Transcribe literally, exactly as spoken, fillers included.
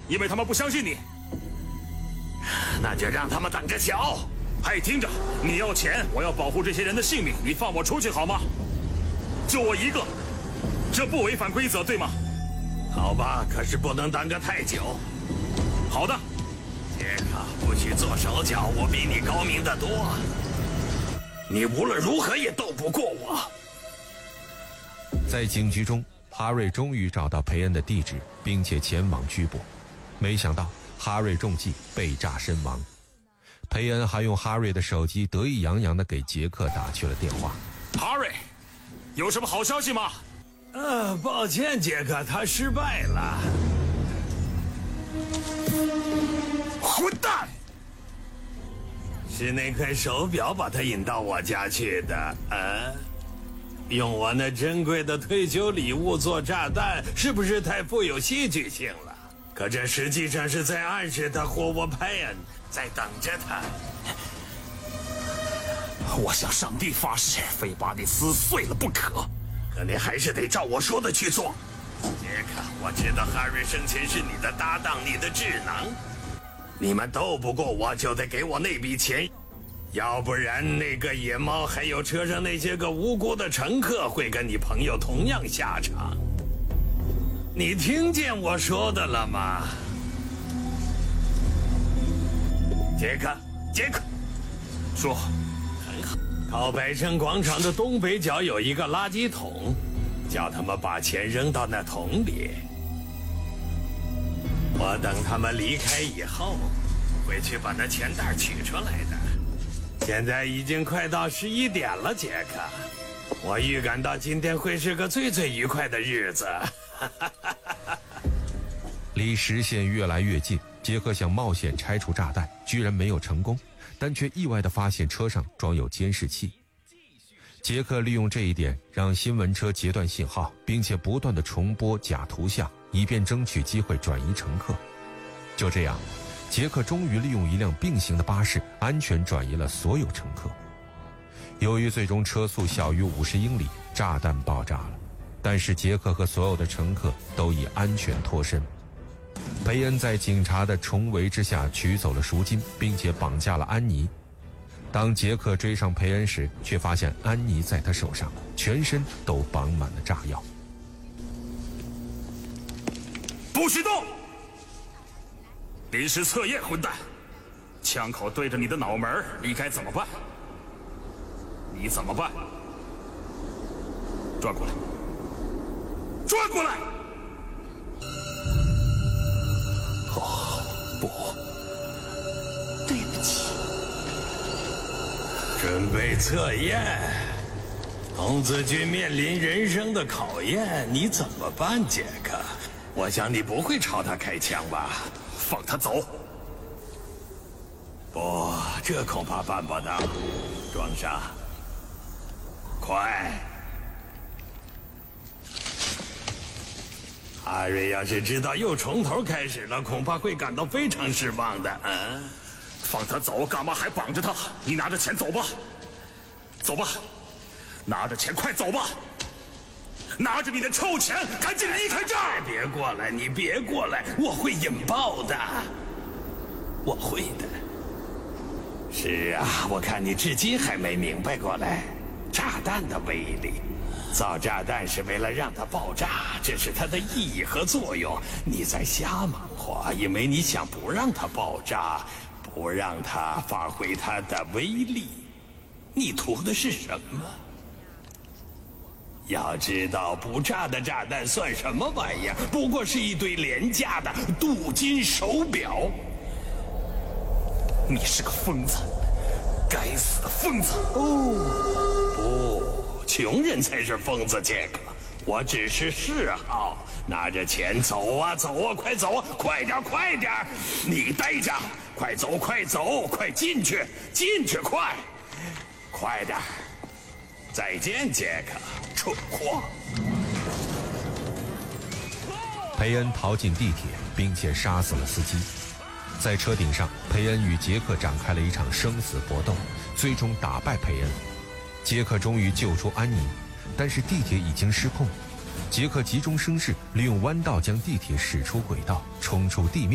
因为他们不相信你。 那就让他们等着瞧。 嘿，听着，你要钱，我要保护这些人的性命，你放我出去好吗？就我一个，这不违反规则，对吗？ 好吧，可是不能耽搁太久。 好的。 杰克，不许做手脚，我比你高明得多。你无论如何也斗不过我。 在警局中，哈瑞终于找到培恩的地址，并且前往拘捕。没想到哈瑞中计，被炸身亡。培恩还用哈瑞的手机得意洋洋地给杰克打去了电话。 哈瑞，有什么好消息吗？ 呃，抱歉，杰克，他失败了。 混蛋！ 是那块手表把他引到我家去的。啊，用我那珍贵的退休礼物做炸弹，是不是太富有戏剧性了？可这实际上是在暗示他霍沃派恩在等着他。 我向上帝发誓，非把你撕碎了不可。 可你还是得照我说的去做。杰克，我知道哈瑞生前是你的搭档，你的智囊。你们斗不过我，就得给我那笔钱，要不然那个野猫还有车上那些个无辜的乘客会跟你朋友同样下场。你听见我说的了吗？杰克，杰克， 说。 很好。靠百盛广场的东北角有一个垃圾桶，叫他们把钱扔到那桶里。我等他们离开以后，会去把那钱袋取出来的。现在已经快到十一点了，杰克。我预感到今天会是个最最愉快的日子。 离实现越来越近，杰克想冒险拆除炸弹，居然没有成功，但却意外地发现车上装有监视器。杰克利用这一点，让新闻车截断信号，并且不断地重播假图像，以便争取机会转移乘客。就这样，杰克终于利用一辆并行的巴士安全转移了所有乘客。由于最终车速小于五十英里，炸弹爆炸了，但是杰克和所有的乘客都已安全脱身。培恩在警察的重围之下取走了赎金，并且绑架了安妮。当杰克追上培恩时，却发现安妮在他手上，全身都绑满了炸药。 不许动！临时测验，混蛋！枪口对着你的脑门，你该怎么办？你怎么办？转过来！转过来！ 哦，不， 对不起。 准备测验，童子军面临人生的考验，你怎么办，杰克？我想你不会朝他开枪吧？ 放他走！ 不，这恐怕办不到。装上，快！哈瑞要是知道又从头开始了，恐怕会感到非常失望的。嗯。 放他走，干嘛还绑着他？你拿着钱走吧，走吧，拿着钱快走吧，拿着你的臭钱，赶紧离开这儿！ 别过来，你别过来，我会引爆的，我会的。是啊，我看你至今还没明白过来，炸弹的威力。造炸弹是为了让它爆炸，这是它的意义和作用。你在瞎忙活，因为你想不让它爆炸。不让它发挥它的威力，你图的是什么？要知道，不炸的炸弹算什么玩意儿？不过是一堆廉价的镀金手表。 你是个疯子，该死的疯子！ 哦，不，穷人才是疯子，杰克。我只是嗜好，拿着钱走啊走啊，快走啊，快点快点！你待着，快走快走，快进去进去，快，快点！再见，杰克，蠢货！ 培恩逃进地铁，并且杀死了司机。在车顶上，培恩与杰克展开了一场生死搏斗，最终打败培恩。杰克终于救出安妮。但是地铁已经失控，杰克急中生智，利用弯道将地铁驶出轨道，冲出地面。